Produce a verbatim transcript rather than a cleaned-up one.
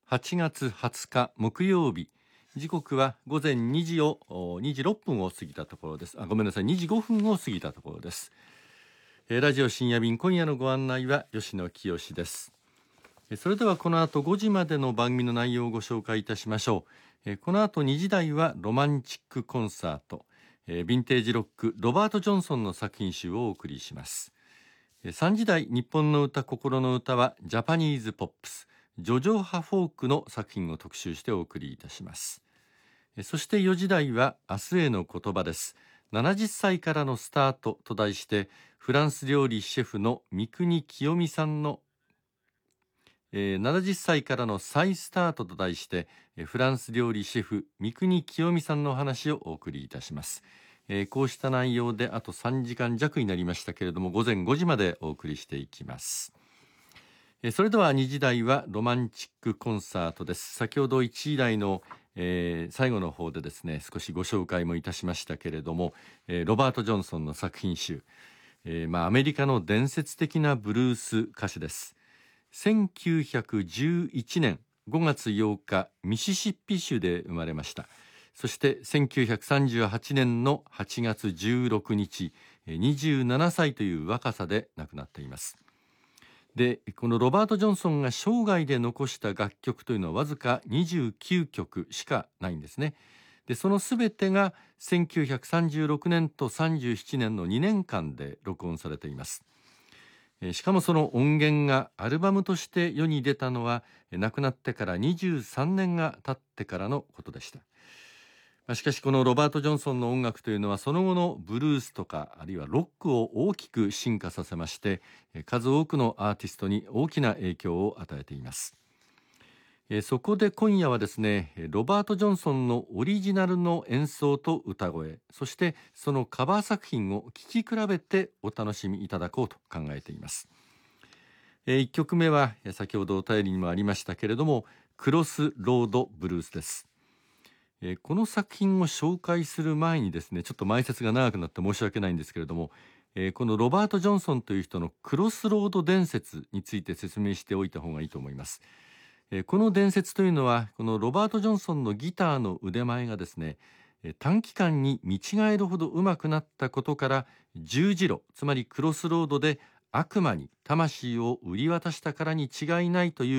はちがつはつか木曜日、時刻は午前にじをにじろっぷんを過ぎたところです。あ、ごめんなさい、にじごふんを過ぎたところです。えー、ラジオ深夜便、今夜のご案内は吉野清です。えー、それではこの後ごじまでの番組の内容をご紹介いたしましょう。えー、この後にじ台はロマンチックコンサート、えー、ヴィンテージロックロバート・ジョンソンの作品集をお送りします。えー、さんじ台日本の歌心の歌はジャパニーズポップスジョジョ派フォークの作品を特集してお送りいたします。そしてよじ台は明日への言葉です。ななじゅっさいからのスタートと題してフランス料理シェフの三國清美さんの、えー、ななじゅっさいからの再スタートと題してフランス料理シェフ三國清美さんのお話をお送りいたします。えー、こうした内容であとさんじかん弱になりましたけれども、午前ごじまでお送りしていきます。それではにじ台はロマンチックコンサートです。先ほどいちじ台の、えー、最後の方でですね、少しご紹介もいたしましたけれども、えー、ロバート・ジョンソンの作品集、えーまあ、アメリカの伝説的なブルース歌手です。せんきゅうひゃくじゅういちねんごがつようかミシシッピ州で生まれました。そしてせんきゅうひゃくさんじゅうはちねんのはちがつじゅうろくにち、にじゅうななさいという若さで亡くなっています。で、このロバート・ジョンソンが生涯で残した楽曲というのはわずかにじゅうきゅうきょくしかないんですね。で、そのすべてがせんきゅうひゃくさんじゅうろくねんとさんじゅうななねんのにねんかんで録音されています。しかもその音源がアルバムとして世に出たのは亡くなってからにじゅうさんねんが経ってからのことでした。しかしこのロバート・ジョンソンの音楽というのはその後のブルースとかあるいはロックを大きく進化させまして、数多くのアーティストに大きな影響を与えています。そこで今夜はですね、ロバート・ジョンソンのオリジナルの演奏と歌声、そしてそのカバー作品を聴き比べてお楽しみいただこうと考えています。いっきょくめは先ほどお便りにもありましたけれども、クロスロードブルースです。この作品を紹介する前にですね、ちょっと前説が長くなって申し訳ないんですけれども、このロバート・ジョンソンという人のクロスロード伝説について説明しておいた方がいいと思います。この伝説というのは、このロバート・ジョンソンのギターの腕前がですね、短期間に見違えるほど上手くなったことから、十字路、つまりクロスロードで悪魔に魂を売り渡したからに違いないという